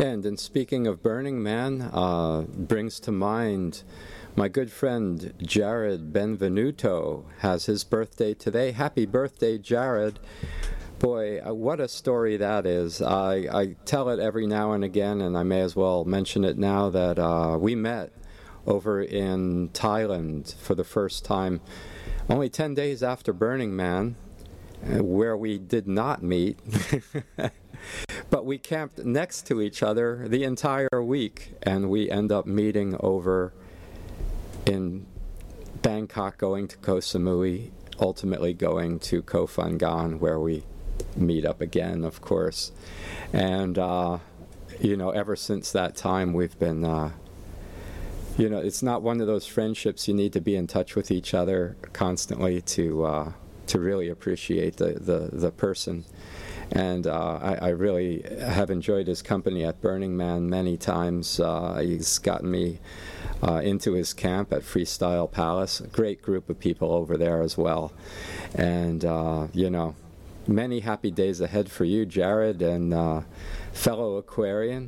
And in speaking of Burning Man, brings to mind my good friend Jared Benvenuto has his birthday today. Happy birthday, Jared. Boy, what a story that is. I tell it every now and again, and I may as well mention it now, that we met over in Thailand for the first time only 10 days after Burning Man, where we did not meet. But we camped next to each other the entire week, and we end up meeting over in Bangkok, going to Koh Samui, ultimately going to Koh Phangan, where we meet up again, of course. And, ever since that time, we've been, it's not one of those friendships you need to be in touch with each other constantly to really appreciate the person. And I really have enjoyed his company at Burning Man many times. He's gotten me into his camp at Freestyle Palace. A great group of people over there as well. And, many happy days ahead for you, Jared, and fellow Aquarian.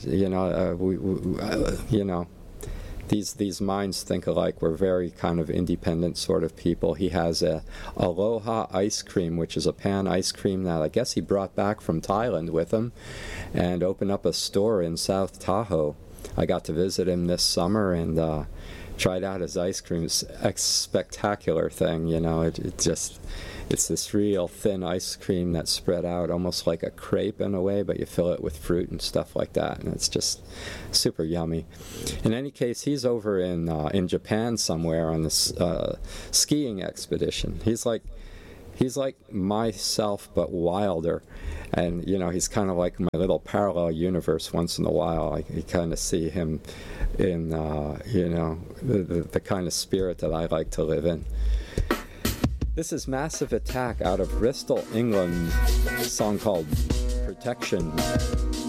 These minds think alike. We're very kind of independent sort of people. He has a Aloha ice cream, which is a pan ice cream that I guess he brought back from Thailand with him, and opened up a store in South Tahoe. I got to visit him this summer and tried out his ice cream. It's a spectacular thing, it's this real thin ice cream that's spread out almost like a crepe in a way, but you fill it with fruit and stuff like that, and it's just super yummy. In any case, he's over in Japan somewhere on this skiing expedition. He's like myself, but wilder, and he's kind of like my little parallel universe. Once in a while, you kind of see him in the kind of spirit that I like to live in. This is Massive Attack out of Bristol, England, a song called Protection.